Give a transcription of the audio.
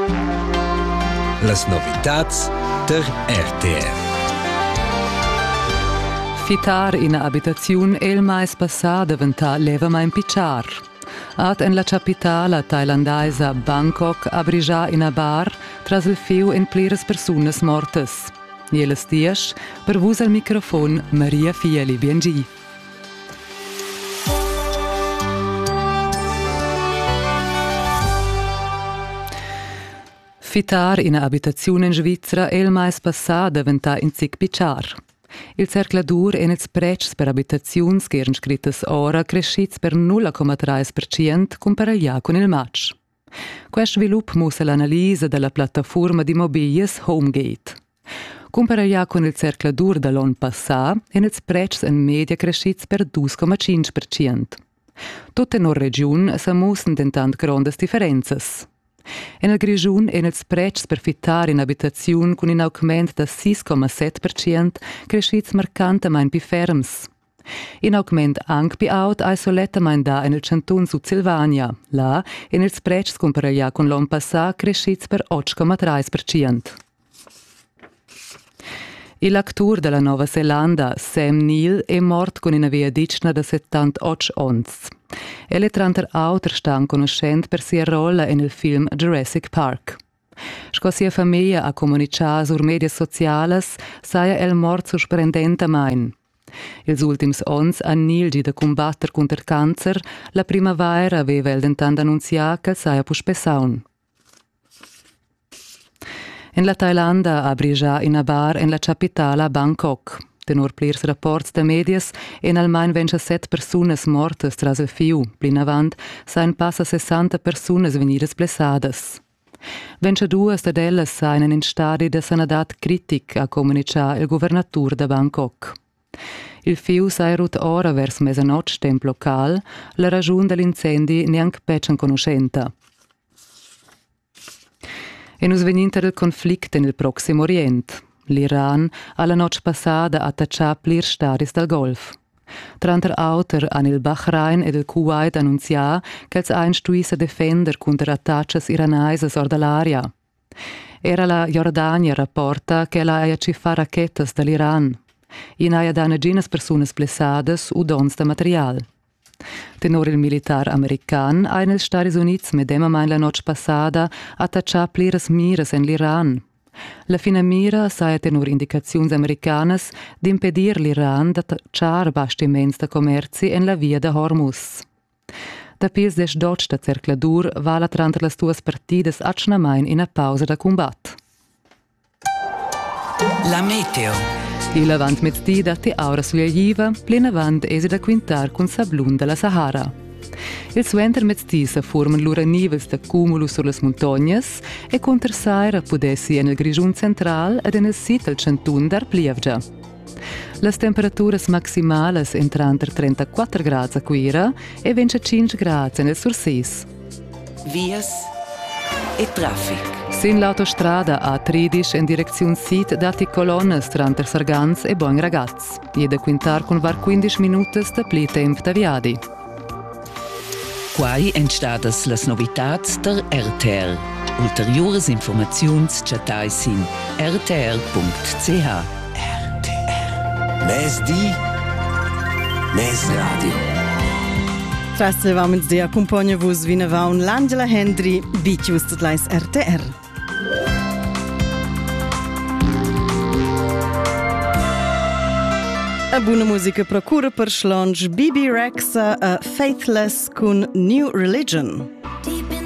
Las novitats der RTR. Fitar in abitaziun el mais passà diventà levamein pitschar. Ad en la capitala thailandaisa Bangkok abrigià in a bar tras il fiu en pliras persunas mortas. Jeles dies, per vus al microfon Maria Fieli BNG. Fitar in abitaziun in Svizra el mais passà diventà in zic pitschar. Il cercladur en ils precs per abitaziuns che eran scrittas ora crescits per 0,3% comparaglia con il match. Quest svilup musa l'analisa della piattaforma di mobilies HomeGate. Comparaglia con il cercladur dall'on passà en ils precs in media crescits per 2,5%. Tutte in region s'amussen dentant grandes differenzas. En el Grigiun en els precs per fitar in abitaziun con un augment da 6,7% crescits marcantamain pi ferms. In augment anc pi aut ai solettamain da en el cantun Sud Silvania, là en els precs comparaglia con l'on passà crescits per 8,3%. L'actur della Nova Zelanda, Sam Neill, è mort con una via dicna da 78 ons. El è tranter auter stan conoscent per sia rolla nel film Jurassic Park. Sco sia famiglia ha comunicato sur media sociales, saia el mort sorprendentamain. Ils ultims ons han Neill gi da combatter contra cancer, la primavera aveva el dentant annunzià che saia puspessaun. En la Thailanda abrigià in a bar en la capitala Bangkok. Tenor plirs rapports de medias en almain 27 persunas mortas tras il fiu. Plin avant sain passa 60 persunas venidas blessadas. 22 de ellas sain in stadi de sanadat critic a comunicar il governatur de Bangkok. Il fiu sai rut ora vers mesanotg temp local, la ragiun dell'incendi neanche peccian conoscenta. E nus veninta del conflict nel Proximo Orient. L'Iran ha la noche passada attaccià plir stadis dal Golf. Tranter auter han il Bahrain ed il Kuwait annunzià che els ein stuissa defender contra attaccias iranaisas or dall'aria. Era la Jordania rapporta che la aia ci fa rachetas dall'Iran. In aia dana ginas persunas blessadas u dons da material. Tenor il militar american ha in els Stati Units medemamein la noche passada attaccià pliras miras en l'Iran. La fina mira saia tenor indicaziuns americanas d'impedir l'Iran d'attacciar bastiments da commerci en la via de Hormuz. Da pils des dotg da cercladur vala tranter las duas partidas acnamain in a pausa da combat. La meteo. Il avant mezzdi dati aura sulla Jiva, plena avant esi da quintar con sablun della Sahara. Il suenter mezzdi sa forman lura nivels da cumulo sur las montagnas e conter saira pudessi en il Grigiun central ed en il sit al cantun dar Plievgia. Las temperaturas maximales entran ter 34 gradi a Quira e 25 gradi en il Sursis. Vias e traffic. Sin l'autostrada A13 in direzione Sud dati colonnes tranter Sargans e Bon Ragaz. Jede quintar con var 15 minutos da pli temp da viadi. Quai entstadas las novitats der RTR. Ulteriores informaziuns chatais in rtr.ch. RTR. Mes di, mes radio. Trasse vamens de accompagna vos vinavaun l'Angela Hendry, bitius tot lais RTR. A buona musica procura per schlonge Bibi Rexa a Faithless con New Religion.